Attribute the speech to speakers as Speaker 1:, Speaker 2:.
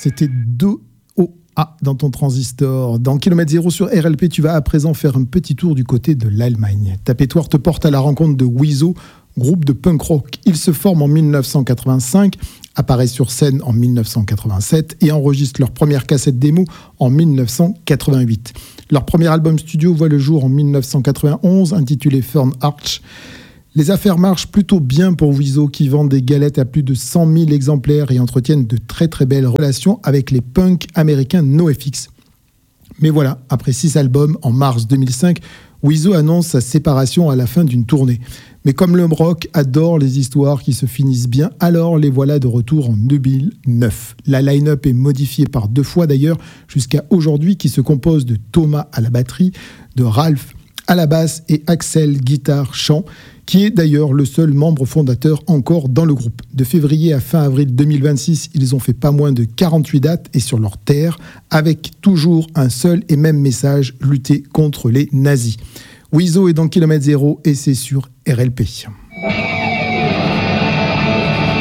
Speaker 1: C'était 2OA dans ton transistor. Dans Kilomètre Zéro sur RLP, tu vas à présent faire un petit tour du côté de l'Allemagne. Tapetoire te porte à la rencontre de Wieso, groupe de punk rock. Il se forme en 1985, apparaît sur scène en 1987 et enregistre leur première cassette démo en 1988. Leur premier album studio voit le jour en 1991, intitulé Fern Arch. Les affaires marchent plutôt bien pour Wieso, qui vendent des galettes à plus de 100 000 exemplaires et entretiennent de très très belles relations avec les punks américains NoFX. Mais voilà, après 6 albums, en mars 2005, Wieso annonce sa séparation à la fin d'une tournée. Mais comme le rock adore les histoires qui se finissent bien, alors les voilà de retour en 2009. La line-up est modifiée par 2 fois d'ailleurs, jusqu'à aujourd'hui, qui se compose de Thomas à la batterie, de Ralph à la basse et Axel guitare chant, qui est d'ailleurs le seul membre fondateur encore dans le groupe. De février à fin avril 2026, ils ont fait pas moins de 48 dates et sur leur terre, avec toujours un seul et même message, lutter contre les nazis. Wieso est dans Kilomètre Zéro et c'est sur RLP.